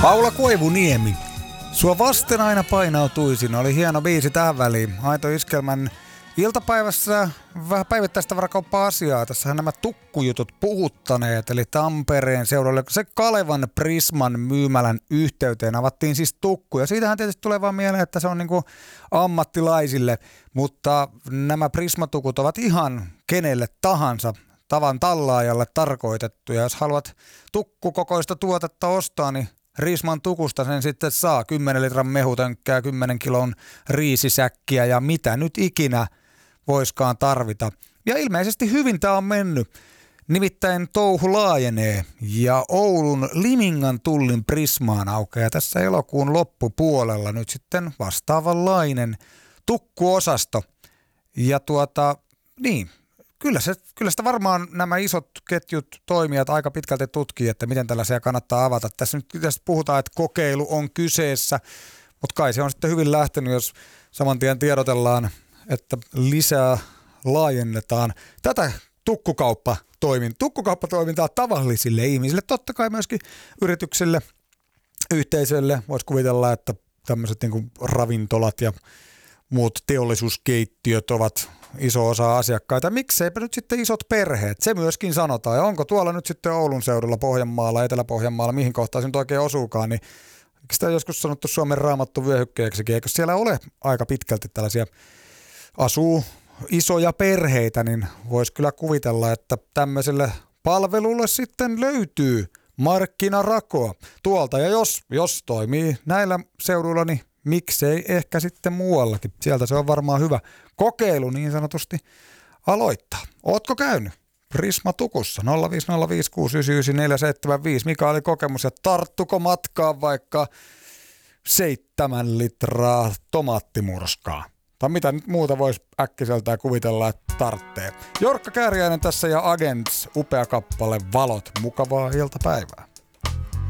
Paula Koivuniemi. Sua vasten aina painautuisin. Oli hieno biisi tähän väliin. Aito Iskelmän iltapäivässä vähän päivittäistä varakauppaa-asiaa. Tässähän nämä tukkujutut puhuttaneet, eli Tampereen seudulle se Kalevan Prisman myymälän yhteyteen avattiin siis tukkuja. Siitähän tietysti tulee vaan mieleen, että se on niinku ammattilaisille, mutta nämä Prismatukut ovat ihan kenelle tahansa tavan tallaajalle tarkoitettuja. Jos haluat tukkukokoista tuotetta ostaa, niin Risman tukusta sen sitten saa 10 litran mehutönkkää, 10 kilon riisisäkkiä ja mitä nyt ikinä voiskaan tarvita. Ja ilmeisesti hyvin tämä on mennyt. Nimittäin touhu laajenee ja Oulun Limingan tullin Prismaan aukeaa tässä elokuun loppupuolella nyt sitten vastaavanlainen tukkuosasto. Ja niin. Kyllä sitä varmaan nämä isot ketjut toimijat aika pitkälti tutkii, että miten tällaisia kannattaa avata. Tässä nyt puhutaan, että kokeilu on kyseessä, mutta kai se on sitten hyvin lähtenyt, jos saman tien tiedotellaan, että lisää laajennetaan tätä tukkukauppatoimintaa tavallisille ihmisille. Totta kai myöskin yrityksille, yhteisöille. Voisi kuvitella, että tämmöiset niin kuin ravintolat ja muut teollisuuskeittiöt ovat iso osa asiakkaita. Mikseipä nyt sitten isot perheet? Se myöskin sanotaan. Ja onko tuolla nyt sitten Oulun seudulla, Pohjanmaalla, Etelä-Pohjanmaalla, mihin kohtaan se nyt oikein osuukaan, niin eikö sitä joskus sanottu Suomen raamattu vyöhykkeeksikin? Eikö siellä ole aika pitkälti tällaisia asuu isoja perheitä, niin voisi kyllä kuvitella, että tämmöiselle palvelulle sitten löytyy markkinarakoa tuolta. Ja jos toimii näillä seuduilla, niin miksei ehkä sitten muuallakin. Sieltä se on varmaan hyvä kokeilu niin sanotusti aloittaa. Ootko käynyt Prisma-tukussa? 05056999475. Mikä oli kokemus ja tarttuko matkaan vaikka 7 litraa tomaattimurskaa? Tai mitä nyt muuta voisi äkkiseltään kuvitella, että tarttee. Jorkka Kääriäinen tässä ja Agents, upea kappale Valot. Mukavaa iltapäivää.